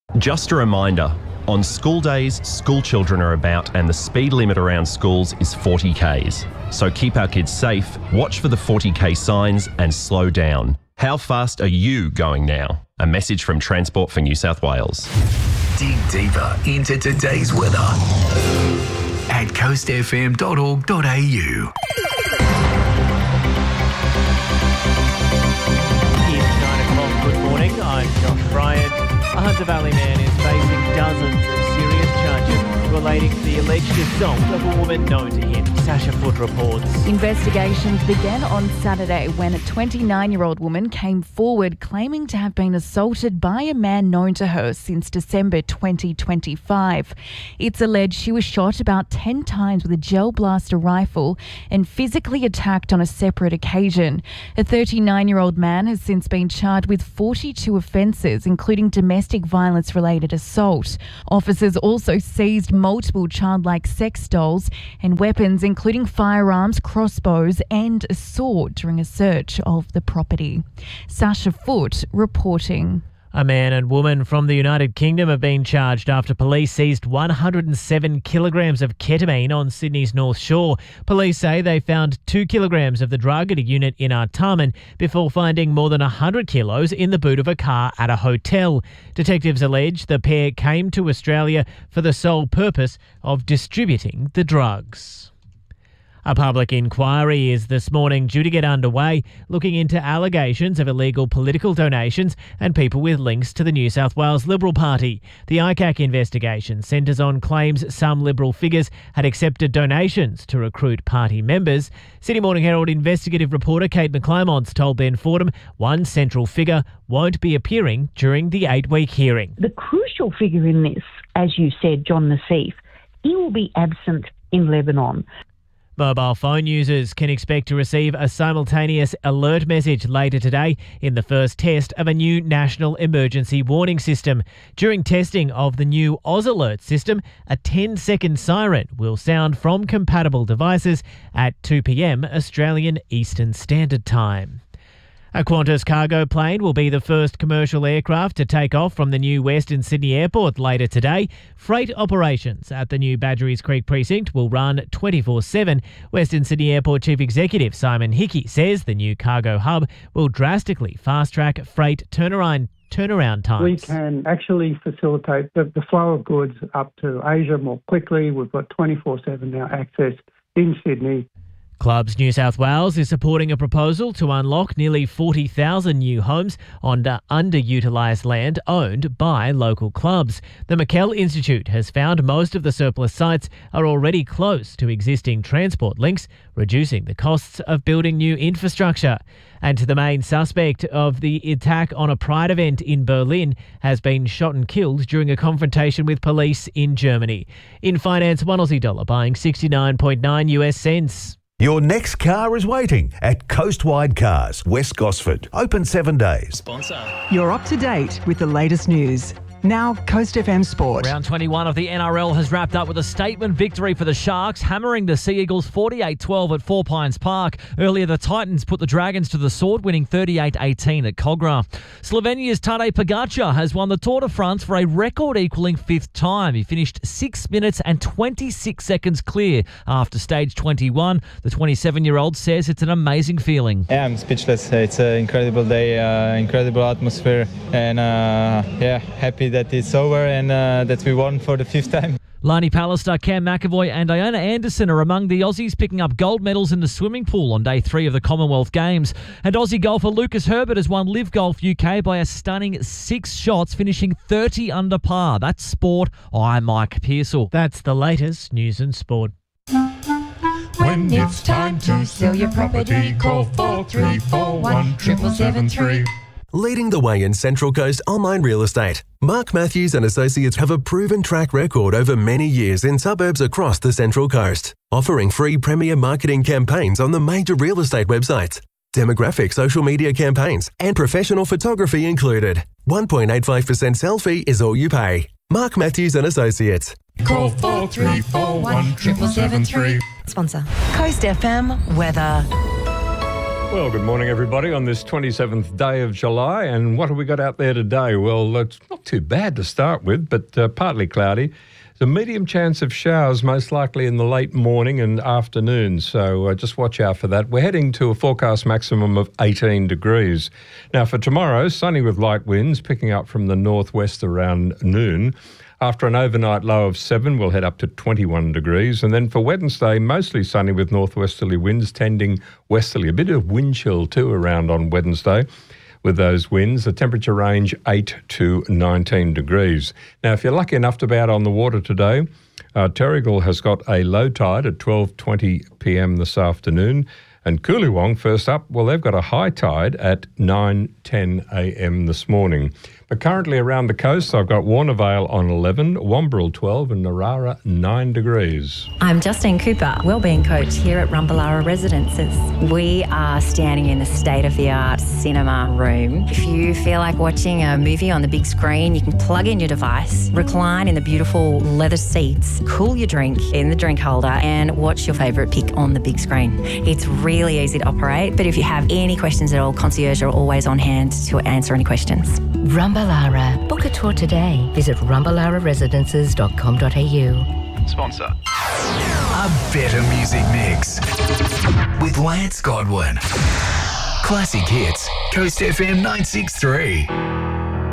Just a reminder, on school days, school children are about and the speed limit around schools is 40 Ks. So keep our kids safe, watch for the 40 K signs and slow down. How fast are you going now? A message from Transport for New South Wales. Dig deeper into today's weather at coastfm.org.au. It's 9 o'clock. Good morning. I'm Josh Bryant. A Hunter Valley man is facing dozens of serious charges relating to the alleged assault of a woman known to him. Sasha Foote reports. Investigations began on Saturday when a 29-year-old woman came forward claiming to have been assaulted by a man known to her since December 2025. It's alleged she was shot about 10 times with a gel blaster rifle and physically attacked on a separate occasion. A 39-year-old man has since been charged with 42 offences, including domestic violence-related assault. Officers also seized multiple childlike sex dolls and weapons, including firearms, crossbows and a sword during a search of the property. Sasha Foote reporting. A man and woman from the United Kingdom have been charged after police seized 107 kilograms of ketamine on Sydney's North Shore. Police say they found 2 kilograms of the drug at a unit in Artarmon before finding more than 100 kilos in the boot of a car at a hotel. Detectives allege the pair came to Australia for the sole purpose of distributing the drugs. A public inquiry is this morning due to get underway, looking into allegations of illegal political donations and people with links to the New South Wales Liberal Party. The ICAC investigation centres on claims some Liberal figures had accepted donations to recruit party members. Sydney Morning Herald investigative reporter Kate McClymont's told Ben Fordham one central figure won't be appearing during the 8-week hearing. The crucial figure in this, as you said, John Nassif, he will be absent in Lebanon. Mobile phone users can expect to receive a simultaneous alert message later today in the first test of a new national emergency warning system. During testing of the new Oz Alert system, a 10-second siren will sound from compatible devices at 2 p.m. Australian Eastern Standard Time. A Qantas cargo plane will be the first commercial aircraft to take off from the new Western Sydney Airport later today. Freight operations at the new Badgerys Creek precinct will run 24/7. Western Sydney Airport Chief Executive Simon Hickey says the new cargo hub will drastically fast-track freight turnaround times. We can actually facilitate the flow of goods up to Asia more quickly. We've got 24/7 now access in Sydney. Clubs New South Wales is supporting a proposal to unlock nearly 40,000 new homes on underutilised land owned by local clubs. The McKell Institute has found most of the surplus sites are already close to existing transport links, reducing the costs of building new infrastructure. And the main suspect of the attack on a Pride event in Berlin has been shot and killed during a confrontation with police in Germany. In finance, $1 Aussie buying 69.9 US cents. Your next car is waiting at Coastwide Cars, West Gosford. Open 7 days. Sponsor. You're up to date with the latest news. Now, Coast FM Sport. Round 21 of the NRL has wrapped up with a statement victory for the Sharks, hammering the Sea Eagles 48-12 at Four Pines Park. Earlier, the Titans put the Dragons to the sword, winning 38-18 at Cogra. Slovenia's Tadej Pogacar has won the Tour de France for a record-equaling 5th time. He finished 6 minutes and 26 seconds clear after stage 21. The 27-year-old says it's an amazing feeling. Yeah, I'm speechless. It's an incredible day, incredible atmosphere, and happy that it's over and that we won for the 5th time. Lani Pallister, Cam McAvoy and Iona Anderson are among the Aussies picking up gold medals in the swimming pool on day 3 of the Commonwealth Games. And Aussie golfer Lucas Herbert has won Live Golf UK by a stunning 6 shots, finishing 30 under par. That's sport. I'm Mike Pearsall. That's the latest news and sport. When it's time to sell your property, call 4341 7773. Leading the way in Central Coast online real estate, Mark Matthews and Associates have a proven track record over many years in suburbs across the Central Coast, offering free premier marketing campaigns on the major real estate websites, demographic social media campaigns, and professional photography included. 1.85% sell fee is all you pay. Mark Matthews and Associates. Call 4341 7773. Sponsor. Coast FM weather. Well, good morning, everybody, on this 27th day of July. And what have we got out there today? Well, it's not too bad to start with, but partly cloudy. There's a medium chance of showers, most likely in the late morning and afternoon. So just watch out for that. We're heading to a forecast maximum of 18 degrees. Now, for tomorrow, sunny with light winds picking up from the northwest around noon. After an overnight low of 7, we'll head up to 21 degrees. And then for Wednesday, mostly sunny with northwesterly winds tending westerly. A bit of wind chill too around on Wednesday with those winds. The temperature range 8 to 19 degrees. Now, if you're lucky enough to be out on the water today, Terrigal has got a low tide at 12:20 p.m. this afternoon. And Coolywong, first up, well, they've got a high tide at 9:10 a.m. this morning. But currently around the coast, I've got Warnervale on 11, Womberrell 12 and Narara 9 degrees. I'm Justine Cooper, Wellbeing Coach here at Rumballara Residences. We are standing in the state-of-the-art cinema room. If you feel like watching a movie on the big screen, you can plug in your device, recline in the beautiful leather seats, cool your drink in the drink holder and watch your favourite pick on the big screen. It's really easy to operate, but if you have any questions at all, concierge are always on hand to answer any questions. Rumballara. Book a tour today. Visit rumballararesidences.com.au. Sponsor. A better music mix with Lance Godwin. Classic hits. Coast FM 963.